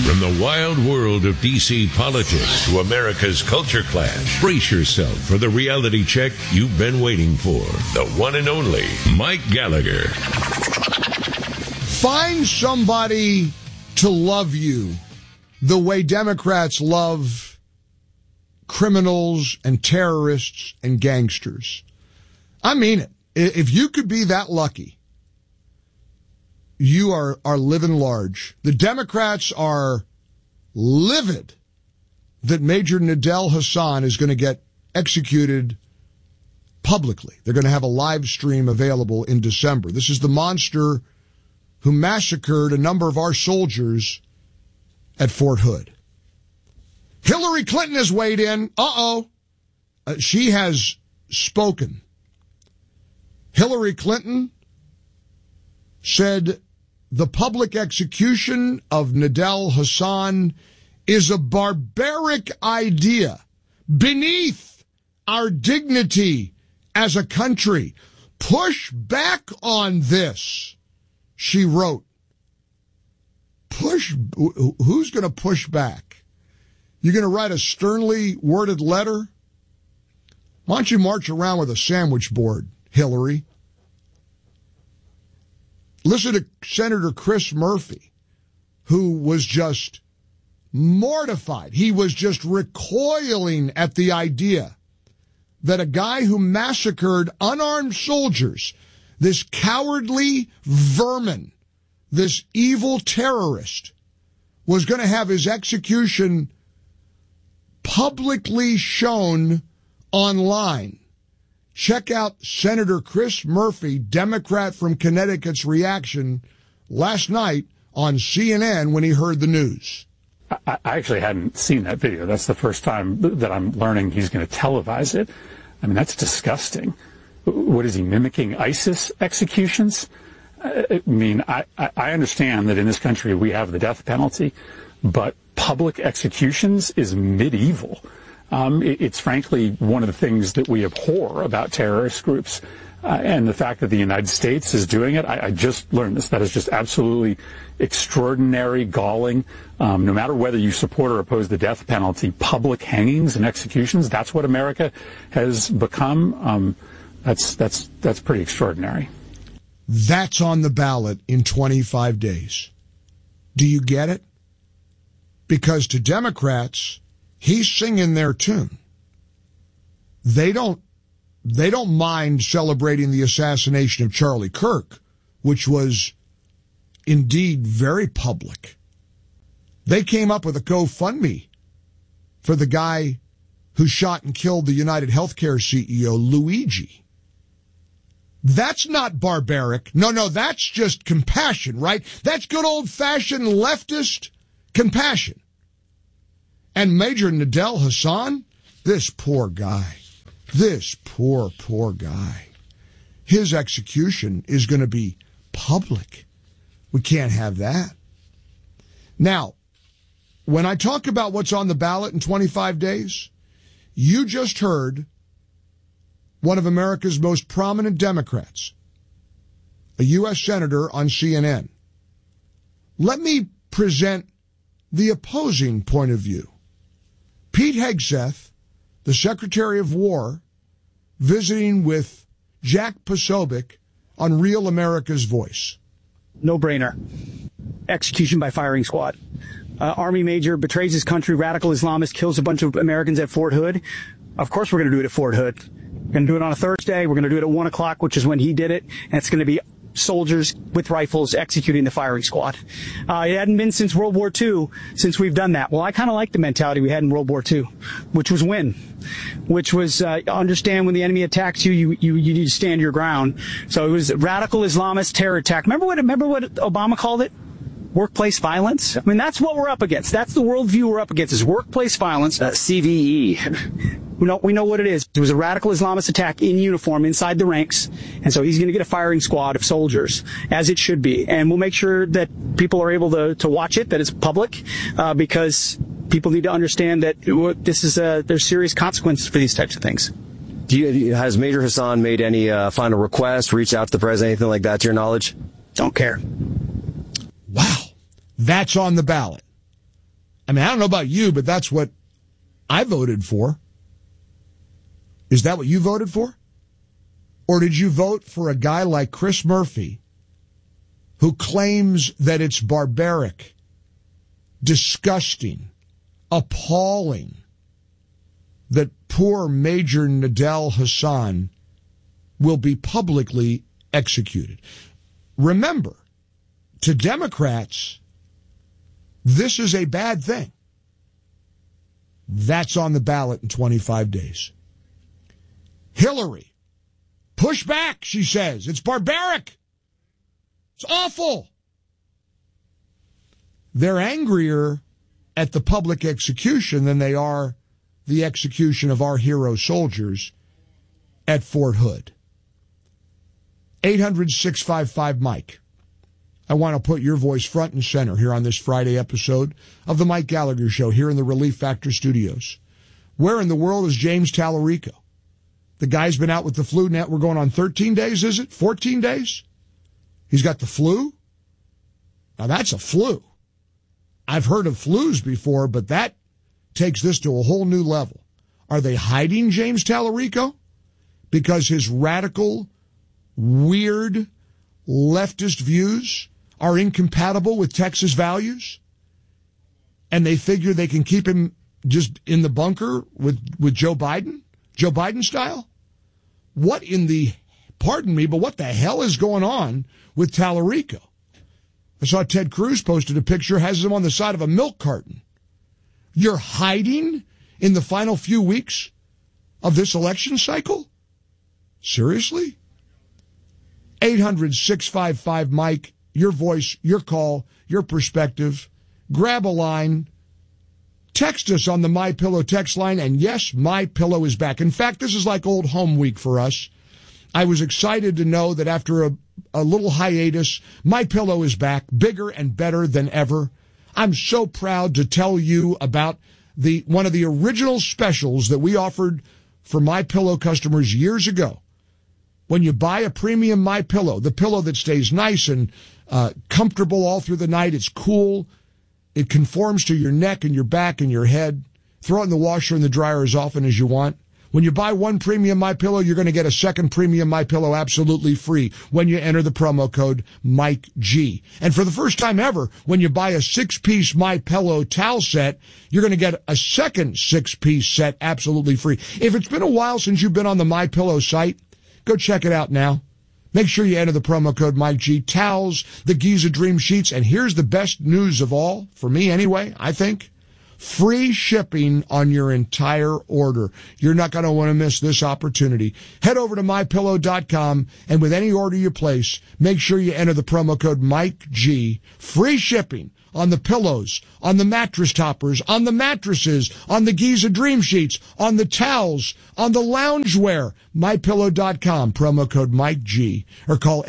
From the wild world of D.C. politics to America's culture clash, brace yourself for the reality check you've been waiting for. The one and only Mike Gallagher. Find somebody to love you the way Democrats love criminals and terrorists and gangsters. I mean it. If you could be that lucky, you are living large. The Democrats are livid that Major Nidal Hasan is going to get executed publicly. They're going to have a live stream available in December. This is the monster who massacred a number of our soldiers at Fort Hood. Hillary Clinton has weighed in. She has spoken. Hillary Clinton said the public execution of Nidal Hasan is a barbaric idea beneath our dignity as a country. Push back on this, she wrote. Who's going to push back? You're going to write a sternly worded letter? Why don't you march around with a sandwich board, Hillary? Listen to Senator Chris Murphy, who was just mortified. He was just recoiling at the idea that a guy who massacred unarmed soldiers, this cowardly vermin, this evil terrorist, was going to have his execution publicly shown online. Check out Senator Chris Murphy, Democrat from Connecticut's reaction last night on CNN when he heard the news. I actually hadn't seen that video. That's the first time that I'm learning he's going to televise it. I mean, that's disgusting. What is he, mimicking ISIS executions? I mean, I understand that in this country we have the death penalty, but public executions is medieval. It's frankly one of the things that we abhor about terrorist groups. And the fact that the United States is doing it, I just learned this. That is just absolutely extraordinary, galling. No matter whether you support or oppose the death penalty, public hangings and executions, that's what America has become. That's pretty extraordinary. That's on the ballot in 25 days. Do you get it? Because to Democrats, he's singing their tune. They don't mind celebrating the assassination of Charlie Kirk, which was indeed very public. They came up with a GoFundMe for the guy who shot and killed the United Healthcare CEO, Luigi. That's not barbaric. No, that's just compassion, right? That's good old-fashioned leftist compassion. And Major Nidal Hasan, this poor guy, this poor guy, his execution is going to be public. We can't have that. Now, when I talk about what's on the ballot in 25 days, you just heard one of America's most prominent Democrats, a U.S. Senator on CNN. Let me present the opposing point of view. Pete Hegseth, the Secretary of War, visiting with Jack Posobiec on Real America's Voice. No brainer. Execution by firing squad. Army major betrays his country, radical Islamist, kills a bunch of Americans at Fort Hood. Of course we're going to do it at Fort Hood. We're going to do it on a Thursday. We're going to do it at 1 o'clock, which is when he did it. And it's going to be soldiers with rifles executing the firing squad. It hadn't been since World War II since we've done that. Well, I kind of like the mentality we had in World War II, which was win, which was understand when the enemy attacks you, you need to stand your ground. So it was radical Islamist terror attack. Remember what Obama called it? Workplace violence. I mean, that's what we're up against. That's the worldview we're up against, is workplace violence. CVE. We know what it is. It was a radical Islamist attack in uniform inside the ranks. And so he's going to get a firing squad of soldiers, as it should be. And we'll make sure that people are able to watch it, that it's public, because people need to understand that this is there's serious consequences for these types of things. Has Major Hasan made any final requests, reached out to the president, anything like that, to your knowledge? Don't care. Wow. That's on the ballot. I mean, I don't know about you, but that's what I voted for. Is that what you voted for? Or did you vote for a guy like Chris Murphy, who claims that it's barbaric, disgusting, appalling that poor Major Nidal Hasan will be publicly executed? Remember, to Democrats, this is a bad thing. That's on the ballot in 25 days. Hillary, push back, she says. It's barbaric. It's awful. They're angrier at the public execution than they are the execution of our hero soldiers at Fort Hood. 800-655-MIKE. I want to put your voice front and center here on this Friday episode of the Mike Gallagher Show here in the Relief Factor Studios. Where in the world is James Tallarico? The guy's been out with the flu. Now we're going on 13 days, is it? 14 days? He's got the flu? Now that's a flu. I've heard of flus before, but that takes this to a whole new level. Are they hiding James Tallarico? Because his radical, weird, leftist views are incompatible with Texas values? And they figure they can keep him just in the bunker with Joe Biden? Joe Biden style? What in the, pardon me, but what the hell is going on with Tallarico? I saw Ted Cruz posted a picture, has him on the side of a milk carton. You're hiding in the final few weeks of this election cycle? Seriously? 800-655-MIKE, your voice, your call, your perspective. Grab a line. Text us on the MyPillow text line, and yes, MyPillow is back. In fact, this is like old home week for us. I was excited to know that after a little hiatus, MyPillow is back, bigger and better than ever. I'm so proud to tell you about one of the original specials that we offered for MyPillow customers years ago. When you buy a premium MyPillow, the pillow that stays nice and comfortable all through the night, it's cool, it conforms to your neck and your back and your head. Throw it in the washer and the dryer as often as you want. When you buy one premium MyPillow, you're going to get a second premium MyPillow absolutely free when you enter the promo code MikeG. And for the first time ever, when you buy a 6-piece MyPillow towel set, you're going to get a second 6-piece set absolutely free. If it's been a while since you've been on the MyPillow site, go check it out now. Make sure you enter the promo code MikeG. Towels, the Giza Dream Sheets, and here's the best news of all, for me anyway, I think. Free shipping on your entire order. You're not going to want to miss this opportunity. Head over to MyPillow.com, and with any order you place, make sure you enter the promo code MikeG. Free shipping on the pillows, on the mattress toppers, on the mattresses, on the Giza Dream Sheets, on the towels, on the loungewear. MyPillow.com, promo code MikeG. Or call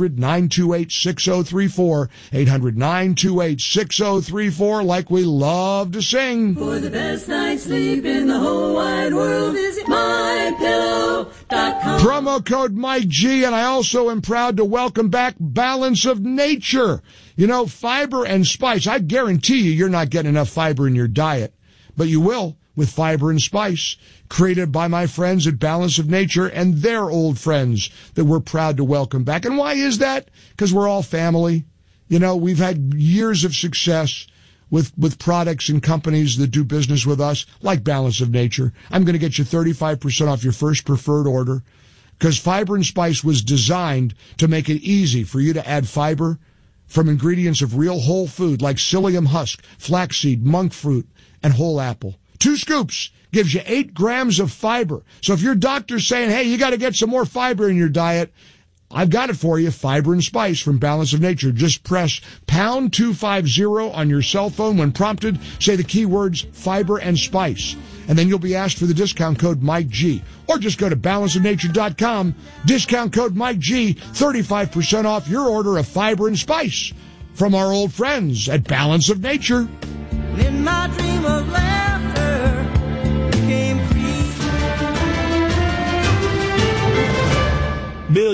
800-928-6034, 800-928-6034, like we love to sing. For the best night's sleep in the whole wide world, visit MyPillow.com. Promo code MikeG, and I also am proud to welcome back Balance of Nature. You know, fiber and spice. I guarantee you're not getting enough fiber in your diet, but you will with Fiber and Spice, created by my friends at Balance of Nature and their old friends that we're proud to welcome back. And why is that? Because we're all family. You know, we've had years of success with products and companies that do business with us, like Balance of Nature. I'm going to get you 35% off your first preferred order, because Fiber and Spice was designed to make it easy for you to add fiber from ingredients of real whole food like psyllium husk, flaxseed, monk fruit, and whole apple. 2 scoops gives you 8 grams of fiber. So if your doctor's saying, hey, you got to get some more fiber in your diet, I've got it for you. Fiber and Spice from Balance of Nature. Just press pound 250 on your cell phone. When prompted, say the keywords fiber and spice, and then you'll be asked for the discount code MikeG. Or just go to balanceofnature.com, discount code MikeG, 35% off your order of fiber and spice from our old friends at Balance of Nature. In my dream of laughter came free.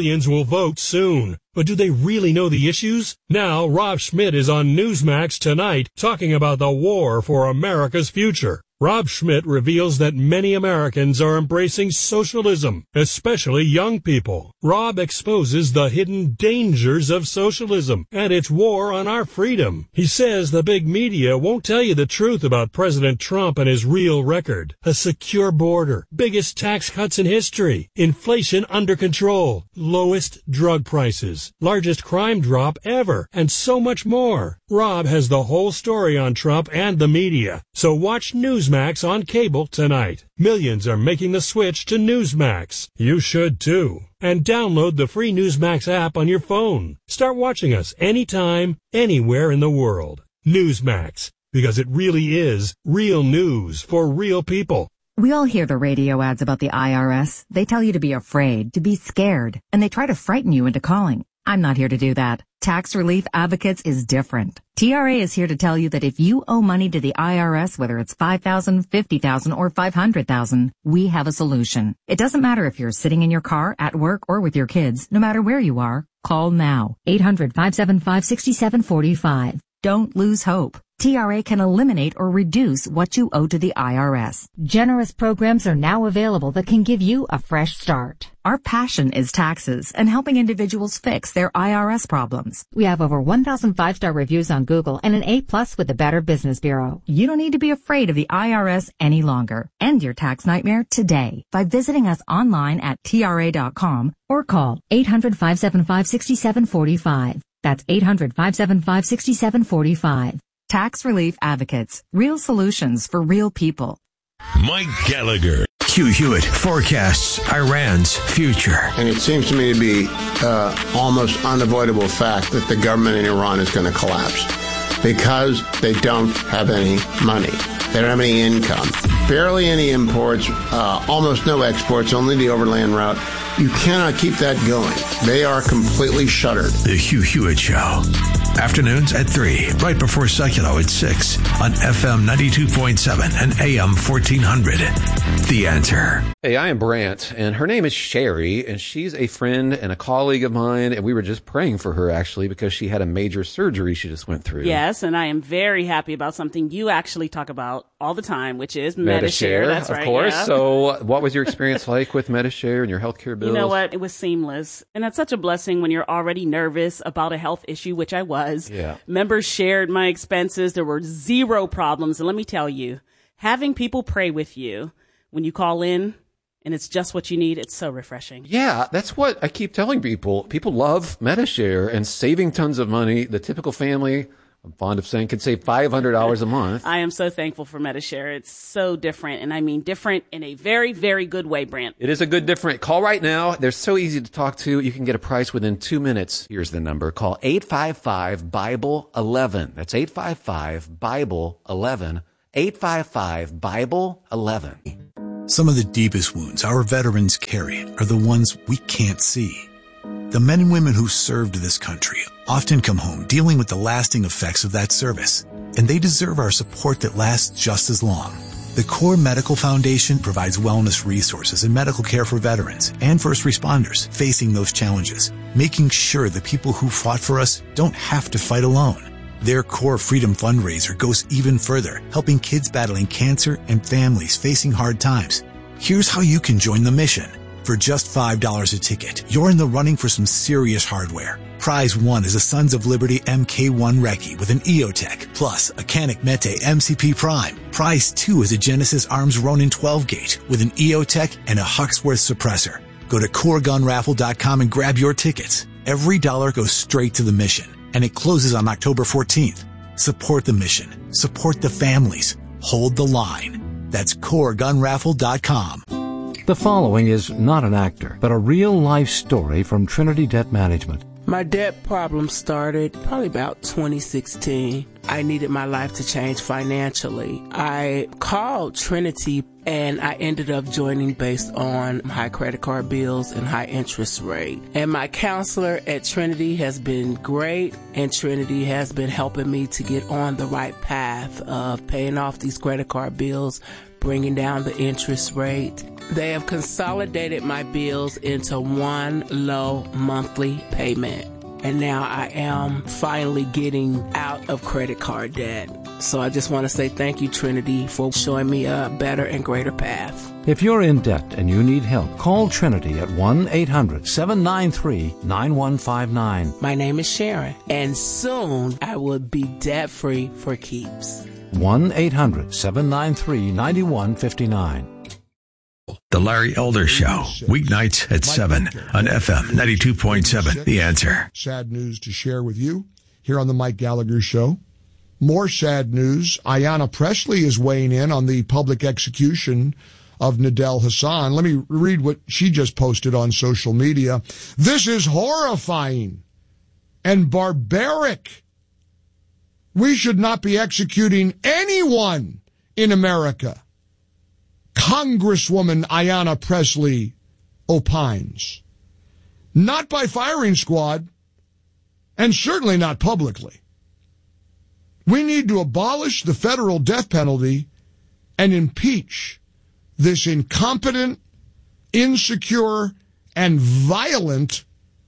millions will vote soon. But do they really know the issues? Now, Rob Schmidt is on Newsmax tonight talking about the war for America's future. Rob Schmidt reveals that many Americans are embracing socialism, especially young people. Rob exposes the hidden dangers of socialism and its war on our freedom. He says the big media won't tell you the truth about President Trump and his real record. A secure border, biggest tax cuts in history, inflation under control, lowest drug prices, largest crime drop ever, and so much more. Rob has the whole story on Trump and the media. So watch Newsmax on cable tonight. Millions are making the switch to Newsmax. You should too. And download the free Newsmax app on your phone. Start watching us anytime, anywhere in the world. Newsmax, because it really is real news for real people. We all hear the radio ads about the IRS. They tell you to be afraid, to be scared, and they try to frighten you into calling. I'm not here to do that. Tax Relief Advocates is different. TRA is here to tell you that if you owe money to the IRS, whether it's $5,000, $50,000, or $500,000, we have a solution. It doesn't matter if you're sitting in your car, at work, or with your kids. No matter where you are, call now. 800-575-6745. Don't lose hope. TRA can eliminate or reduce what you owe to the IRS. Generous programs are now available that can give you a fresh start. Our passion is taxes and helping individuals fix their IRS problems. We have over 1,000 5-star reviews on Google and an A+ with the Better Business Bureau. You don't need to be afraid of the IRS any longer. End your tax nightmare today by visiting us online at TRA.com or call 800-575-6745. That's 800-575-6745. Tax Relief Advocates. Real solutions for real people. Mike Gallagher. Hugh Hewitt forecasts Iran's future. And it seems to me to be almost unavoidable fact that the government in Iran is going to collapse because they don't have any money. They don't have any income. Barely any imports, almost no exports, only the overland route. You cannot keep that going. They are completely shuttered. The Hugh Hewitt Show. Afternoons at 3, right before Seculo at 6 on FM 92.7 and AM 1400. The Answer. Hey, I am Brant, and her name is Sherry, and she's a friend and a colleague of mine, and we were just praying for her, actually, because she had a major surgery she just went through. Yes, and I am very happy about something you actually talk about all the time, which is Medi-Share. That's right, of course. Yeah. So what was your experience like with Medi-Share and your healthcare bills? You know what? It was seamless. And that's such a blessing when you're already nervous about a health issue, which I was. Yeah. Members shared my expenses. There were zero problems. And let me tell you, having people pray with you when you call in and it's just what you need, it's so refreshing. Yeah, that's what I keep telling people. People love Medi-Share and saving tons of money. The typical family, I'm fond of saying, could save $500 a month. I am so thankful for Medi-Share. It's so different, and I mean different in a very, very good way, Brant. It is a good different. Call right now. They're so easy to talk to. You can get a price within 2 minutes. Here's the number. Call 855-BIBLE-11. That's 855-BIBLE-11. 855-BIBLE-11. Some of the deepest wounds our veterans carry are the ones we can't see. The men and women who served this country often come home dealing with the lasting effects of that service, and they deserve our support that lasts just as long. The Core Medical Foundation provides wellness resources and medical care for veterans and first responders facing those challenges, making sure the people who fought for us don't have to fight alone. Their Core Freedom fundraiser goes even further, helping kids battling cancer and families facing hard times. Here's how you can join the mission. For just $5 a ticket, you're in the running for some serious hardware. Prize 1 is a Sons of Liberty MK1 Recce with an EOTech, plus a Canik Mete MCP Prime. Prize 2 is a Genesis Arms Ronin 12-gauge with an EOTech and a Huxworth suppressor. Go to CoreGunRaffle.com and grab your tickets. Every dollar goes straight to the mission, and it closes on October 14th. Support the mission. Support the families. Hold the line. That's CoreGunRaffle.com. The following is not an actor, but a real-life story from Trinity Debt Management. My debt problem started probably about 2016. I needed my life to change financially. I called Trinity and I ended up joining based on high credit card bills and high interest rate. And my counselor at Trinity has been great, and Trinity has been helping me to get on the right path of paying off these credit card bills, bringing down the interest rate. They have consolidated my bills into one low monthly payment. And now I am finally getting out of credit card debt. So I just want to say thank you, Trinity, for showing me a better and greater path. If you're in debt and you need help, call Trinity at 1-800-793-9159. My name is Sharon, and soon I will be debt-free for keeps. 1-800-793-9159. The Larry Elder Show, weeknights at 7 on FM 92.7, The Answer. Sad news to share with you here on the Mike Gallagher Show. More sad news. Ayanna Pressley is weighing in on the public execution of Nidal Hasan. Let me read what she just posted on social media. This is horrifying and barbaric. We should not be executing anyone in America. Congresswoman Ayanna Pressley opines. Not by firing squad, and certainly not publicly. We need to abolish the federal death penalty and impeach this incompetent, insecure, and violent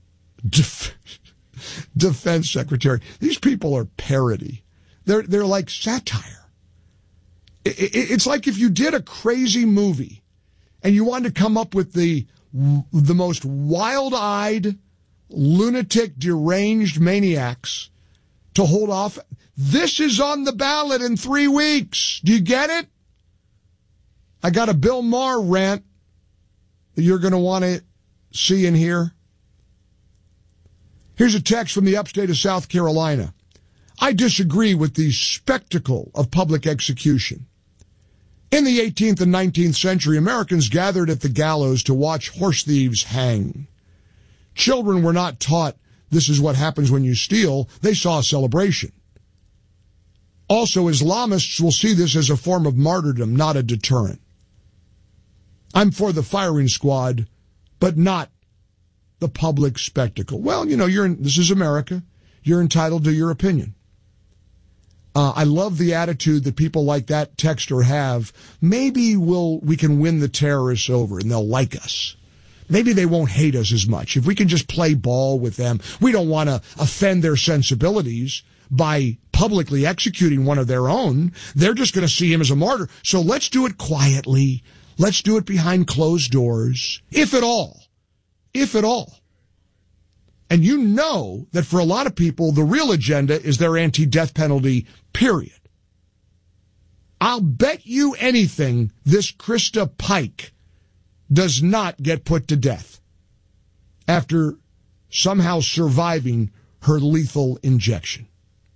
defense secretary. These people are parody. They're like satire. It's like if you did a crazy movie and you wanted to come up with the most wild-eyed, lunatic, deranged maniacs to hold off. This is on the ballot in 3 weeks. Do you get it? I got a Bill Maher rant that you're going to want to see and hear. Here's a text from the upstate of South Carolina. I disagree with the spectacle of public execution. In the 18th and 19th century, Americans gathered at the gallows to watch horse thieves hang. Children were not taught this is what happens when you steal. They saw a celebration. Also, Islamists will see this as a form of martyrdom, not a deterrent. I'm for the firing squad, but not the public spectacle. Well, you know, this is America. You're entitled to your opinion. I love the attitude that people like that texter have. Maybe we can win the terrorists over and they'll like us. Maybe they won't hate us as much. If we can just play ball with them, we don't want to offend their sensibilities by publicly executing one of their own. They're just going to see him as a martyr. So let's do it quietly. Let's do it behind closed doors, if at all. If at all. And you know that for a lot of people, the real agenda is their anti-death penalty, period. I'll bet you anything this Krista Pike does not get put to death after somehow surviving her lethal injection.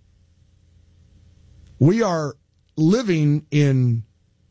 We are living in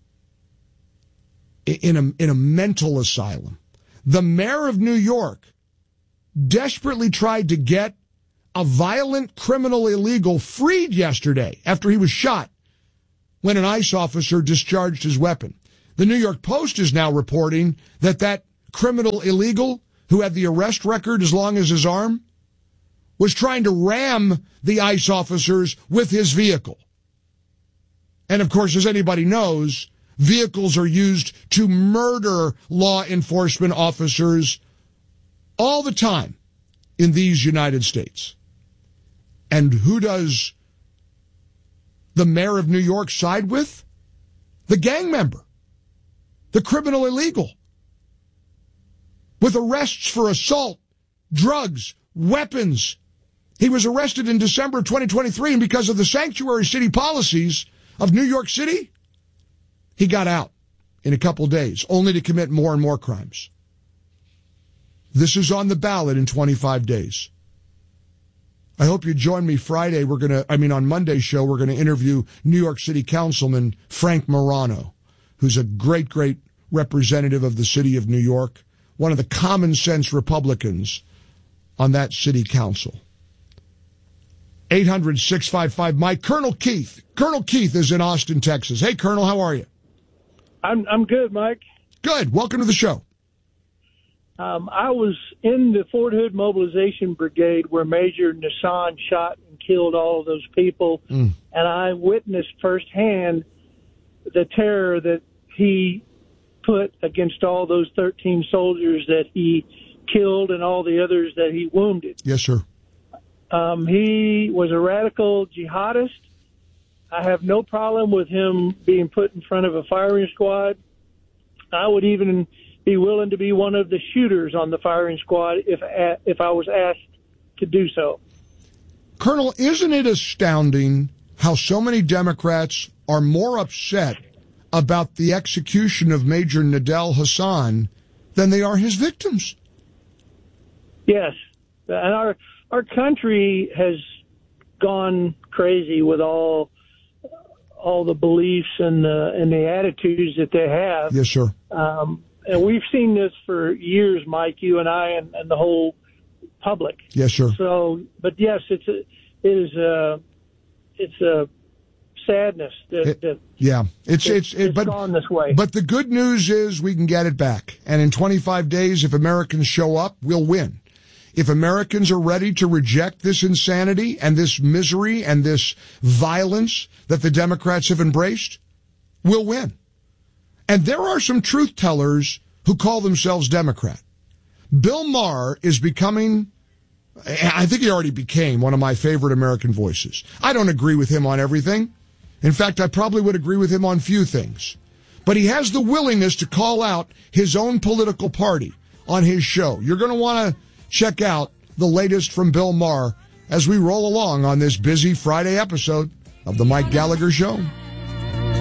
a mental asylum. The mayor of New York desperately tried to get a violent criminal illegal freed yesterday after he was shot when an ICE officer discharged his weapon. The New York Post is now reporting that criminal illegal, who had the arrest record as long as his arm, was trying to ram the ICE officers with his vehicle. And of course, as anybody knows, vehicles are used to murder law enforcement officers all the time in these United States. And who does the mayor of New York side with? The gang member, the criminal illegal, with arrests for assault, drugs, weapons. He was arrested in December of 2023, and because of the sanctuary city policies of New York City, he got out in a couple days, only to commit more and more crimes. This is on the ballot in 25 days. I hope you join me Friday. On Monday's show, we're going to interview New York City Councilman Frank Morano, who's a great, great representative of the city of New York, one of the common sense Republicans on that city council. 800-655-MIKE. Colonel Keith. Colonel Keith is in Austin, Texas. Hey, Colonel, how are you? I'm good, Mike. Good. Welcome to the show. I was in the Fort Hood Mobilization Brigade where Major Nassan shot and killed all of those people, and I witnessed firsthand the terror that he put against all those 13 soldiers that he killed and all the others that he wounded. Yes, sir. He was a radical jihadist. I have no problem with him being put in front of a firing squad. I would even be willing to be one of the shooters on the firing squad if I was asked to do so. Colonel, isn't it astounding how so many Democrats are more upset about the execution of Major Nidal Hasan than they are his victims? Yes. And our country has gone crazy with all the beliefs and the attitudes that they have. Yes, sir. And we've seen this for years, Mike, you and I, and the whole public. Yes, sir. So, but yes, it's a sadness that it's gone this way. But the good news is we can get it back. And in 25 days, if Americans show up, we'll win. If Americans are ready to reject this insanity and this misery and this violence that the Democrats have embraced, we'll win. And there are some truth tellers who call themselves Democrat. Bill Maher is becoming, I think he already became, one of my favorite American voices. I don't agree with him on everything. In fact, I probably would agree with him on few things. But he has the willingness to call out his own political party on his show. You're going to want to check out the latest from Bill Maher as we roll along on this busy Friday episode of The Mike Gallagher Show.